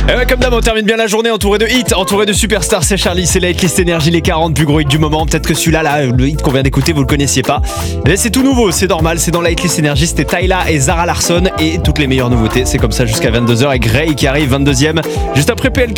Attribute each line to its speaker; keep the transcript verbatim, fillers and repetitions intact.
Speaker 1: Et ouais, comme d'hab, on termine bien la journée entouré de hits, entouré de superstars. C'est Charlie, c'est la hitlist énergie, les quarante plus gros hits du moment. Peut-être que celui-là, là, le hit qu'on vient d'écouter, vous le connaissiez pas. Mais c'est tout nouveau, c'est normal, c'est dans la hitlist énergie. C'était Tyla et Zara Larsson et toutes les meilleures nouveautés. C'est comme ça jusqu'à vingt-deux heures. Et Grey qui arrive vingt-deuxième. Juste après P L K.